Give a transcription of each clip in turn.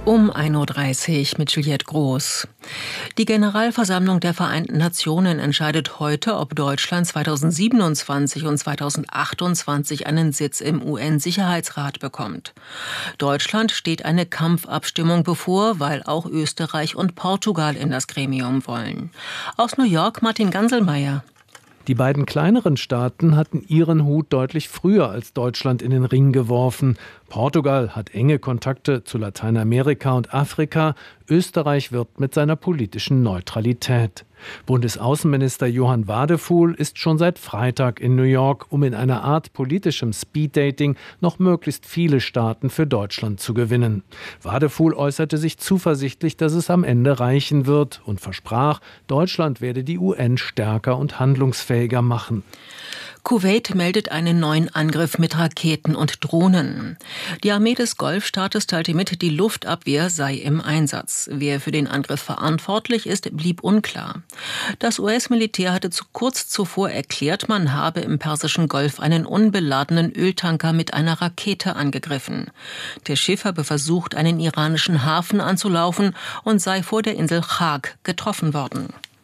Um 1.30 Uhr mit Juliette Groß. Die Generalversammlung der Vereinten Nationen entscheidet heute, ob Deutschland 2027 und 2028 einen Sitz im UN-Sicherheitsrat bekommt. Deutschland steht eine Kampfabstimmung bevor, weil auch Österreich und Portugal in das Gremium wollen. Aus New York Martin Ganselmeier. Die beiden kleineren Staaten hatten ihren Hut deutlich früher als Deutschland in den Ring geworfen. Portugal hat enge Kontakte zu Lateinamerika und Afrika. Österreich wirbt mit seiner politischen Neutralität. Bundesaußenminister Johann Wadefuhl ist schon seit Freitag in New York, um in einer Art politischem Speeddating noch möglichst viele Staaten für Deutschland zu gewinnen. Wadefuhl äußerte sich zuversichtlich, dass es am Ende reichen wird und versprach, Deutschland werde die UN stärker und handlungsfähiger machen. Kuwait meldet einen neuen Angriff mit Raketen und Drohnen. Die Armee des Golfstaates teilte mit, die Luftabwehr sei im Einsatz. Wer für den Angriff verantwortlich ist, blieb unklar. Das US-Militär hatte kurz zuvor erklärt, man habe im Persischen Golf einen unbeladenen Öltanker mit einer Rakete angegriffen. Der Schiff habe versucht, einen iranischen Hafen anzulaufen und sei vor der Insel Chag getroffen worden.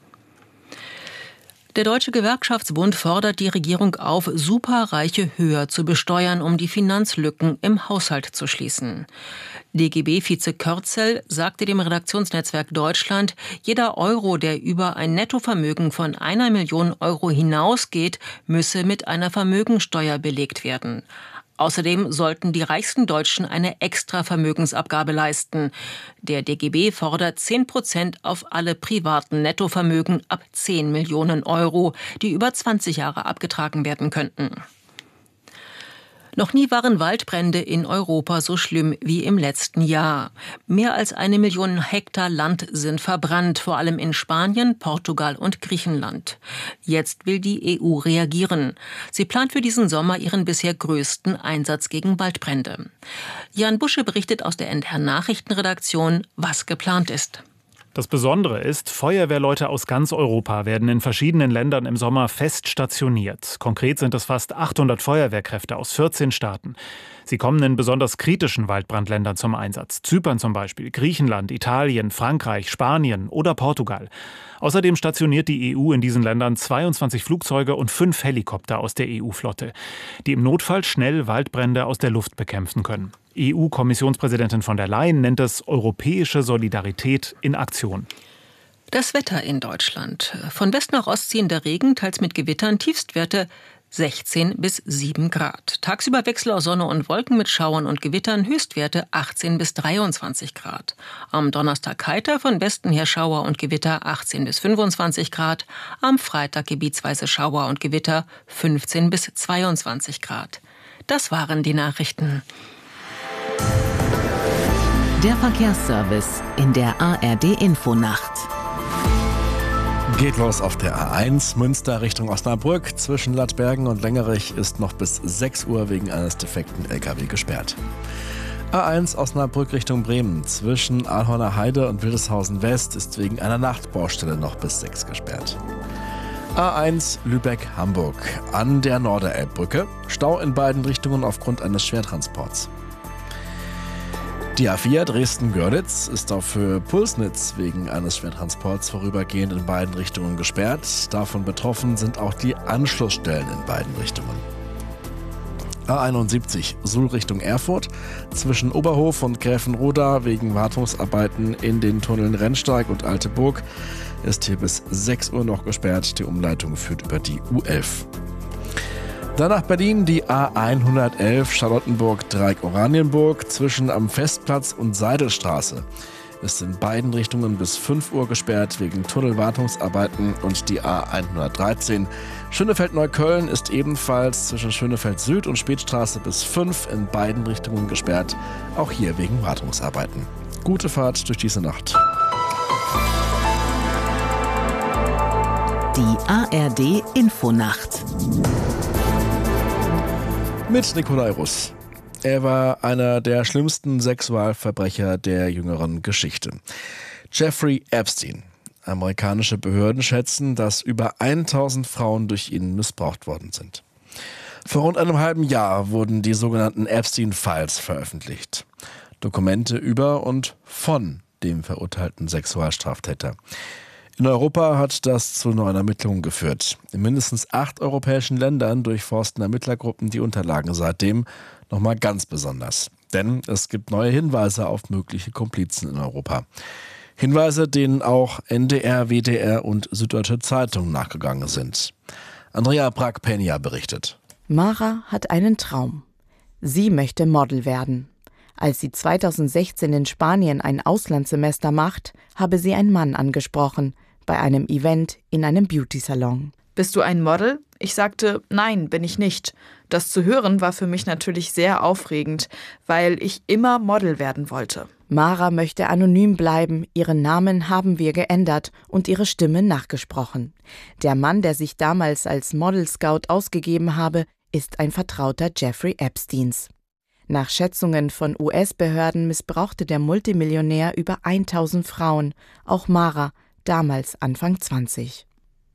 Der Deutsche Gewerkschaftsbund fordert die Regierung auf, Superreiche höher zu besteuern, um die Finanzlücken im Haushalt zu schließen. DGB-Vize Körzel sagte dem Redaktionsnetzwerk Deutschland, jeder Euro, der über ein Nettovermögen von 1 Million Euro hinausgeht, müsse mit einer Vermögensteuer belegt werden. Außerdem sollten die reichsten Deutschen eine Extravermögensabgabe leisten. Der DGB fordert 10% auf alle privaten Nettovermögen ab 10 Millionen Euro, die über 20 Jahre abgetragen werden könnten. Noch nie waren Waldbrände in Europa so schlimm wie im letzten Jahr. Mehr als 1 Million Hektar Land sind verbrannt, vor allem in Spanien, Portugal und Griechenland. Jetzt will die EU reagieren. Sie plant für diesen Sommer ihren bisher größten Einsatz gegen Waldbrände. Jan Busche berichtet aus der NDR Nachrichtenredaktion, was geplant ist. Das Besondere ist, Feuerwehrleute aus ganz Europa werden in verschiedenen Ländern im Sommer fest stationiert. Konkret sind es fast 800 Feuerwehrkräfte aus 14 Staaten. Sie kommen in besonders kritischen Waldbrandländern zum Einsatz. Zypern zum Beispiel, Griechenland, Italien, Frankreich, Spanien oder Portugal. Außerdem stationiert die EU in diesen Ländern 22 Flugzeuge und 5 Helikopter aus der EU-Flotte, die im Notfall schnell Waldbrände aus der Luft bekämpfen können. EU-Kommissionspräsidentin von der Leyen nennt es europäische Solidarität in Aktion. Das Wetter in Deutschland. Von West nach Ost ziehender Regen, teils mit Gewittern, Tiefstwerte 16 bis 7 Grad. Tagsüber Wechsel aus Sonne und Wolken mit Schauern und Gewittern, Höchstwerte 18 bis 23 Grad. Am Donnerstag heiter, von Westen her Schauer und Gewitter 18 bis 25 Grad. Am Freitag gebietsweise Schauer und Gewitter 15 bis 22 Grad. Das waren die Nachrichten. Der Verkehrsservice in der ARD-Infonacht. Geht los auf der A1 Münster Richtung Osnabrück. Zwischen Lattbergen und Längerich ist noch bis 6 Uhr wegen eines defekten LKW gesperrt. A1 Osnabrück Richtung Bremen. Zwischen Alhorner Heide und Wildeshausen West ist wegen einer Nachtbaustelle noch bis 6 gesperrt. A1 Lübeck-Hamburg. An der Norderelbbrücke. Stau in beiden Richtungen aufgrund eines Schwertransports. Die A4 Dresden-Görlitz ist auf Höhe Pulsnitz wegen eines Schwertransports vorübergehend in beiden Richtungen gesperrt. Davon betroffen sind auch die Anschlussstellen in beiden Richtungen. A71 Suhl Richtung Erfurt. Zwischen Oberhof und Gräfenroda wegen Wartungsarbeiten in den Tunneln Rennsteig und Alteburg ist hier bis 6 Uhr noch gesperrt. Die Umleitung führt über die U11. Dann nach Berlin die A111 Charlottenburg-Dreieck-Oranienburg zwischen am Festplatz und Seidelstraße. Ist in beiden Richtungen bis 5 Uhr gesperrt wegen Tunnelwartungsarbeiten und die A113 Schönefeld-Neukölln ist ebenfalls zwischen Schönefeld Süd und Spätstraße bis 5 in beiden Richtungen gesperrt, auch hier wegen Wartungsarbeiten. Gute Fahrt durch diese Nacht. Die ARD-Infonacht. Mit Nikolai Russ. Er war einer der schlimmsten Sexualverbrecher der jüngeren Geschichte. Jeffrey Epstein. Amerikanische Behörden schätzen, dass über 1000 Frauen durch ihn missbraucht worden sind. Vor rund einem halben Jahr wurden die sogenannten Epstein-Files veröffentlicht. Dokumente über und von dem verurteilten Sexualstraftäter. In Europa hat das zu neuen Ermittlungen geführt. In mindestens 8 europäischen Ländern durchforsten Ermittlergruppen die Unterlagen seitdem nochmal ganz besonders. Denn es gibt neue Hinweise auf mögliche Komplizen in Europa. Hinweise, denen auch NDR, WDR und Süddeutsche Zeitung nachgegangen sind. Andrea Bragg-Peña berichtet. Mara hat einen Traum. Sie möchte Model werden. Als sie 2016 in Spanien ein Auslandssemester macht, habe sie einen Mann angesprochen, bei einem Event in einem Beauty-Salon. Bist du ein Model? Ich sagte, nein, bin ich nicht. Das zu hören war für mich natürlich sehr aufregend, weil ich immer Model werden wollte. Mara möchte anonym bleiben, ihren Namen haben wir geändert und ihre Stimme nachgesprochen. Der Mann, der sich damals als Model Scout ausgegeben habe, ist ein Vertrauter Jeffrey Epsteins. Nach Schätzungen von US-Behörden missbrauchte der Multimillionär über 1000 Frauen, auch Mara, damals Anfang 20.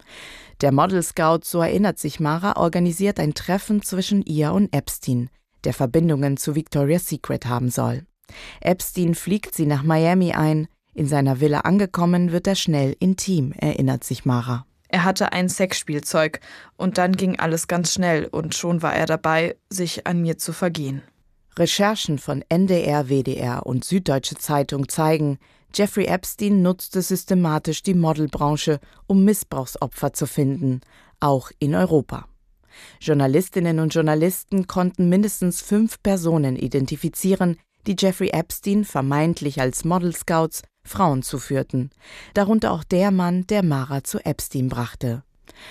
Der Model Scout, so erinnert sich Mara, organisiert ein Treffen zwischen ihr und Epstein, der Verbindungen zu Victoria's Secret haben soll. Epstein fliegt sie nach Miami ein. In seiner Villa angekommen, wird er schnell intim, erinnert sich Mara. Er hatte ein Sexspielzeug und dann ging alles ganz schnell und schon war er dabei, sich an mir zu vergehen. Recherchen von NDR, WDR und Süddeutsche Zeitung zeigen, Jeffrey Epstein nutzte systematisch die Modelbranche, um Missbrauchsopfer zu finden, auch in Europa. Journalistinnen und Journalisten konnten mindestens 5 Personen identifizieren, die Jeffrey Epstein vermeintlich als Model Scouts Frauen zuführten, darunter auch der Mann, der Mara zu Epstein brachte.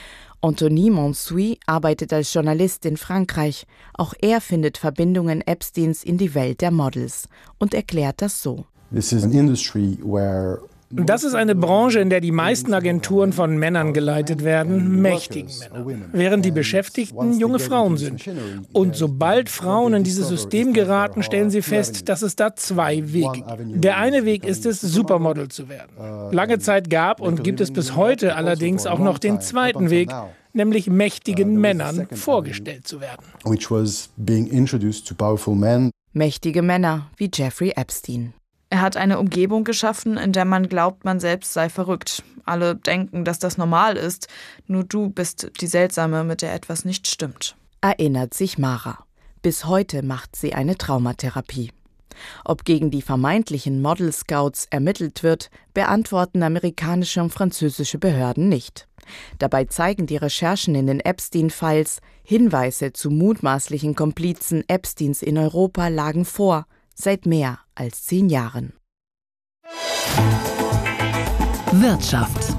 Anthony Monsuy arbeitet als Journalist in Frankreich. Auch er findet Verbindungen Epsteins in die Welt der Models und erklärt das so. Das ist eine Branche, in der die meisten Agenturen von Männern geleitet werden, mächtigen Männern, während die Beschäftigten junge Frauen sind. Und sobald Frauen in dieses System geraten, stellen sie fest, dass es da 2 Wege gibt. Der eine Weg ist es, Supermodel zu werden. Lange Zeit gab und gibt es bis heute allerdings auch noch den zweiten Weg, nämlich mächtigen Männern vorgestellt zu werden. Mächtige Männer wie Jeffrey Epstein. Er hat eine Umgebung geschaffen, in der man glaubt, man selbst sei verrückt. Alle denken, dass das normal ist, nur du bist die Seltsame, mit der etwas nicht stimmt. Erinnert sich Mara. Bis heute macht sie eine Traumatherapie. Ob gegen die vermeintlichen Model Scouts ermittelt wird, beantworten amerikanische und französische Behörden nicht. Dabei zeigen die Recherchen in den Epstein-Files, Hinweise zu mutmaßlichen Komplizen Epsteins in Europa lagen vor, seit mehr als 10 Jahren. Wirtschaft.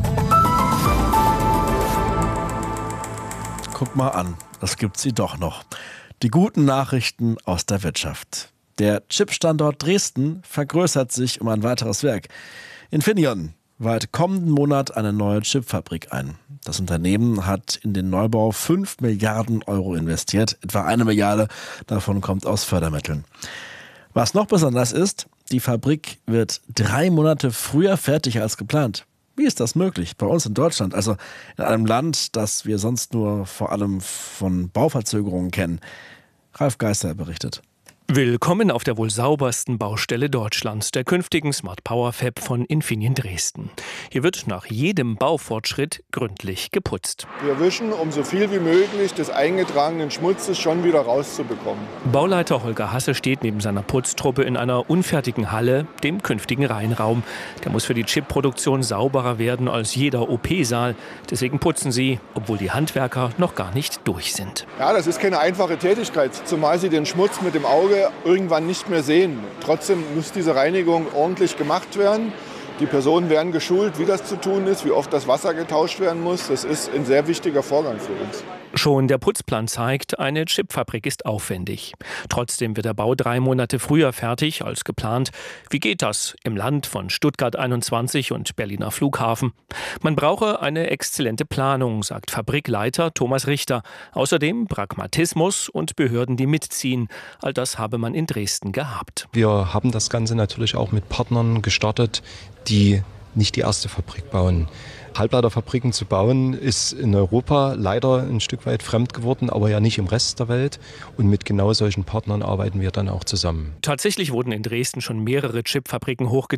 Guck mal an, es gibt sie doch noch. Die guten Nachrichten aus der Wirtschaft. Der Chipstandort Dresden vergrößert sich um ein weiteres Werk. Infineon weiht kommenden Monat eine neue Chipfabrik ein. Das Unternehmen hat in den Neubau 5 Milliarden Euro investiert. Etwa 1 Milliarde davon kommt aus Fördermitteln. Was noch besonders ist, die Fabrik wird 3 Monate früher fertig als geplant. Wie ist das möglich? Bei uns in Deutschland, also in einem Land, das wir sonst nur vor allem von Bauverzögerungen kennen. Ralf Geister berichtet. Willkommen auf der wohl saubersten Baustelle Deutschlands, der künftigen Smart Power Fab von Infineon Dresden. Hier wird nach jedem Baufortschritt gründlich geputzt. Wir wischen, um so viel wie möglich des eingetragenen Schmutzes schon wieder rauszubekommen. Bauleiter Holger Hasse steht neben seiner Putztruppe in einer unfertigen Halle, dem künftigen Reihenraum. Der muss für die Chipproduktion sauberer werden als jeder OP-Saal. Deswegen putzen sie, obwohl die Handwerker noch gar nicht durch sind. Ja, das ist keine einfache Tätigkeit, zumal sie den Schmutz mit dem Auge irgendwann nicht mehr sehen. Trotzdem muss diese Reinigung ordentlich gemacht werden. Die Personen werden geschult, wie das zu tun ist, wie oft das Wasser getauscht werden muss. Das ist ein sehr wichtiger Vorgang für uns. Schon der Putzplan zeigt, eine Chipfabrik ist aufwendig. Trotzdem wird der Bau 3 Monate früher fertig als geplant. Wie geht das im Land von Stuttgart 21 und Berliner Flughafen? Man brauche eine exzellente Planung, sagt Fabrikleiter Thomas Richter. Außerdem Pragmatismus und Behörden, die mitziehen. All das habe man in Dresden gehabt. Wir haben das Ganze natürlich auch mit Partnern gestartet, die nicht die erste Fabrik bauen. Halbleiterfabriken zu bauen, ist in Europa leider ein Stück weit fremd geworden, aber ja nicht im Rest der Welt. Und mit genau solchen Partnern arbeiten wir dann auch zusammen. Tatsächlich wurden in Dresden schon mehrere Chipfabriken hochgezogen.